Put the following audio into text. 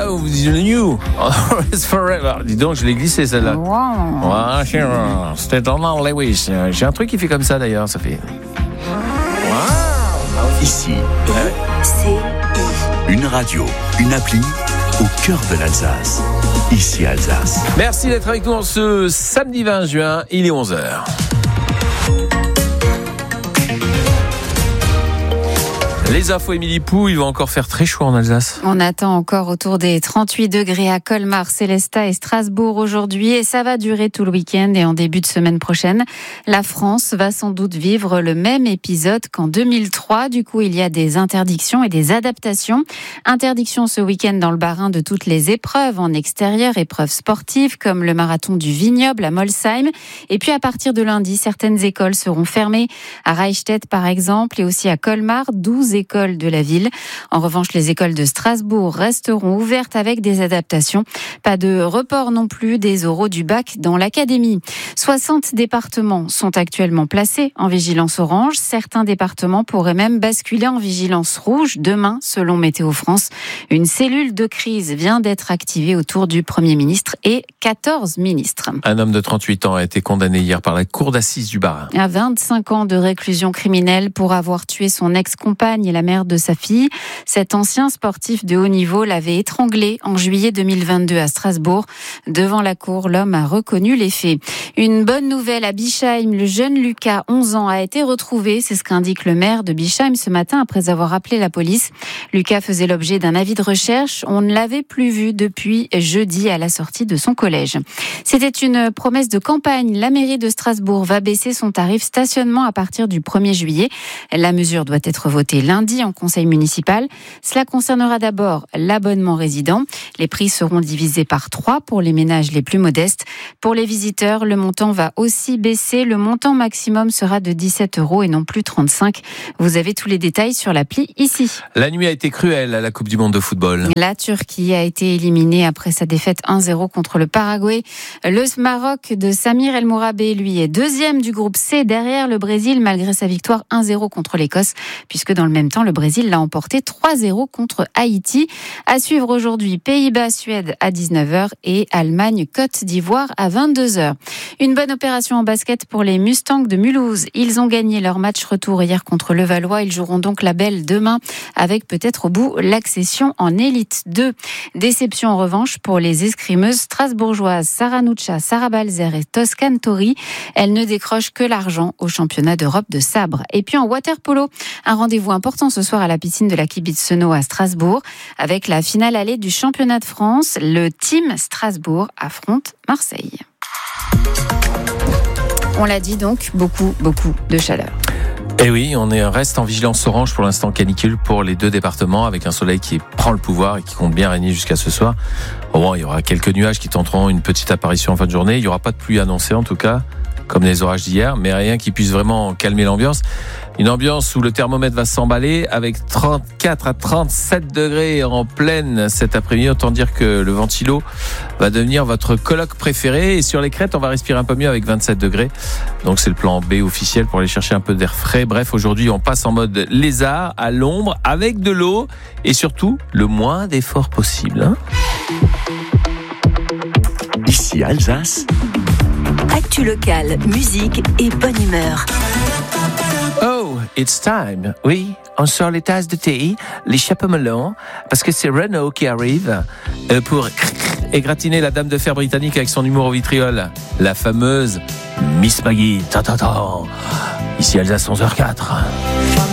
vous dites le New. It's forever. Dis donc, je l'ai glissé celle-là. Wow. C'était Donald Lewis. J'ai un truc qui fait comme ça d'ailleurs, ça fait. Ici, une radio, une appli au cœur de l'Alsace. Ici Alsace. Merci d'être avec nous en ce samedi 20 juin, il est 11h. Les infos, Émilie Pou, il va encore faire très chaud en Alsace. On attend encore autour des 38 degrés à Colmar, Sélestat et Strasbourg aujourd'hui et ça va durer tout le week-end et en début de semaine prochaine. La France va sans doute vivre le même épisode qu'en 2003. Du coup, il y a des interdictions et des adaptations. Interdiction ce week-end dans le Bas-Rhin de toutes les épreuves en extérieur, épreuves sportives comme le marathon du Vignoble à Molsheim. Et puis à partir de lundi, certaines écoles seront fermées. À Reichstätt par exemple et aussi à Colmar, 12 écoles de la ville. En revanche, les écoles de Strasbourg resteront ouvertes avec des adaptations. Pas de report non plus des oraux du bac dans l'académie. 60 départements sont actuellement placés en vigilance orange. Certains départements pourraient même basculer en vigilance rouge demain, selon Météo France. Une cellule de crise vient d'être activée autour du Premier ministre et 14 ministres. Un homme de 38 ans a été condamné hier par la cour d'assises du Bas-Rhin. À 25 ans de réclusion criminelle pour avoir tué son ex-compagne et la mère de sa fille. Cet ancien sportif de haut niveau l'avait étranglé en juillet 2022 à Strasbourg. Devant la cour, l'homme a reconnu les faits. Une bonne nouvelle à Bischheim. Le jeune Lucas, 11 ans, a été retrouvé. C'est ce qu'indique le maire de Bischheim ce matin après avoir appelé la police. Lucas faisait l'objet d'un avis de recherche. On ne l'avait plus vu depuis jeudi à la sortie de son collège. C'était une promesse de campagne. La mairie de Strasbourg va baisser son tarif stationnement à partir du 1er juillet. La mesure doit être votée lundi en conseil municipal. Cela concernera d'abord l'abonnement résident. Les prix seront divisés par 3 pour les ménages les plus modestes. Pour les visiteurs, le montant va aussi baisser. Le montant maximum sera de 17 € et non plus 35. Vous avez tous les détails sur l'appli ici. La nuit a été cruelle à la Coupe du Monde de football. La Turquie a été éliminée après sa défaite 1-0 contre le Paraguay. Le Maroc de Samir El Mourabé, lui, est deuxième du groupe C derrière le Brésil malgré sa victoire 1-0 contre l'Écosse, puisque dans le même temps, le Brésil l'a emporté 3-0 contre Haïti. À suivre aujourd'hui, Pays-Bas-Suède à 19h et Allemagne-Côte d'Ivoire à 22h. Une bonne opération en basket pour les Mustangs de Mulhouse. Ils ont gagné leur match retour hier contre Levallois. Ils joueront donc la belle demain avec peut-être au bout l'accession en élite 2. Déception en revanche pour les escrimeuses strasbourgeoises Sarah Nuccia, Sarah Balzer et Toscane Tori. Elles ne décrochent que l'argent au championnat d'Europe de sabre. Et puis en water-polo, un rendez-vous important ce soir à la piscine de la Kibitz-Seno à Strasbourg. Avec la finale allée du championnat de France, le team Strasbourg affronte Marseille. On l'a dit donc, beaucoup de chaleur. Et oui, reste en vigilance orange pour l'instant canicule pour les deux départements avec un soleil qui prend le pouvoir et qui compte bien régner jusqu'à ce soir. Bon, il y aura quelques nuages qui tenteront une petite apparition en fin de journée. Il n'y aura pas de pluie annoncée en tout cas, comme les orages d'hier, mais rien qui puisse vraiment calmer l'ambiance. Une ambiance où le thermomètre va s'emballer avec 34 à 37 degrés en pleine cet après-midi. Autant dire que le ventilo va devenir votre coloc préféré. Et sur les crêtes, on va respirer un peu mieux avec 27 degrés. Donc c'est le plan B officiel pour aller chercher un peu d'air frais. Bref, aujourd'hui, on passe en mode lézard, à l'ombre, avec de l'eau et surtout le moins d'efforts possible. Hein. Ici Alsace. Actu locale, musique et bonne humeur. Oh, it's time. Oui, on sort les tasses de thé, les chapeaux melons, parce que c'est Renaud qui arrive pour égratigner la dame de fer britannique avec son humour au vitriol. La fameuse Miss Maggie. Ici Alsace 11h04.